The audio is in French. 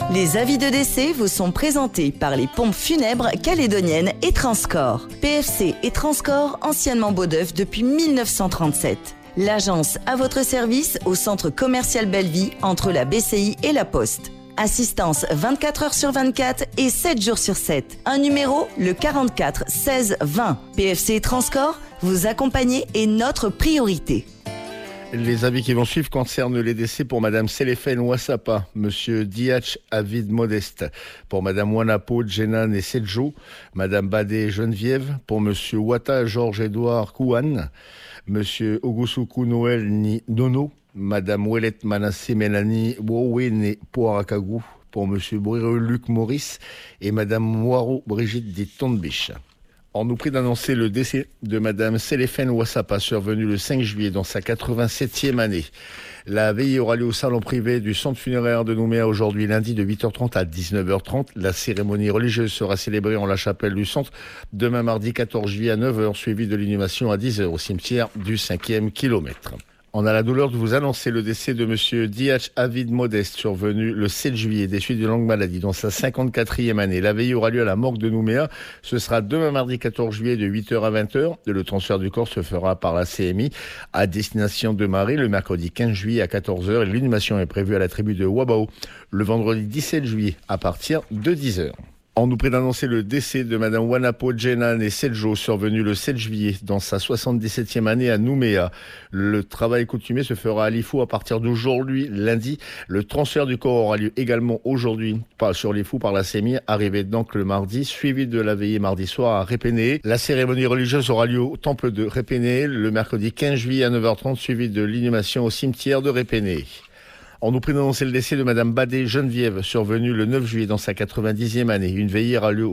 Les avis de décès vous sont présentés par les pompes funèbres calédoniennes et Transcorps. PFC et Transcorps, anciennement Beaudeuf depuis 1937. L'agence à votre service au centre commercial Belleville entre la BCI et la Poste. Assistance 24 heures sur 24 et 7 jours sur 7. Un numéro, le 44 16 20. PFC et Transcorps, vous accompagner est notre priorité. Les avis qui vont suivre concernent les décès pour Madame Selefen Wassapa, Monsieur Diach Avid Modeste, pour Madame Wanapo Djenan et Sedjo, Madame Badé Geneviève, pour Monsieur Wata Georges-Édouard Kouan, Monsieur Ogusuku Noël Ni Nono, Madame Ouellet Manassé Mélanie Wowene Poarakagu, pour Monsieur Brire Luc Maurice et Madame Moiro Brigitte dit Tonbiche. On nous prie d'annoncer le décès de Madame Selefen Wassapa, survenue le 5 juillet dans sa 87e année. La veillée aura lieu au salon privé du centre funéraire de Nouméa aujourd'hui lundi de 8h30 à 19h30. La cérémonie religieuse sera célébrée en la chapelle du centre demain mardi 14 juillet à 9h, suivie de l'inhumation à 10h au cimetière du 5e kilomètre. On a la douleur de vous annoncer le décès de Monsieur Diach Avid Modeste, survenu le 7 juillet des suites de longue maladie dans sa 54e année. La veillée aura lieu à la morgue de Nouméa. Ce sera demain mardi 14 juillet de 8h à 20h. Le transfert du corps se fera par la CMI à destination de Marie le mercredi 15 juillet à 14h. L'inhumation est prévue à la tribu de Wabao le vendredi 17 juillet à partir de 10h. On nous prie d'annoncer le décès de Madame Wanapo Djenan et Sedjo, survenue le 7 juillet dans sa 77e année à Nouméa. Le travail coutumier se fera à l'IFO à partir d'aujourd'hui, lundi. Le transfert du corps aura lieu également aujourd'hui, pas sur l'IFO par la CMI, arrivé donc le mardi, suivi de la veillée mardi soir à Répéné. La cérémonie religieuse aura lieu au temple de Répéné le mercredi 15 juillet à 9h30, suivi de l'inhumation au cimetière de Répéné. On nous prie d'annoncer le décès de Madame Badé Geneviève, survenue le 9 juillet dans sa 90e année. Une veillée aura lieu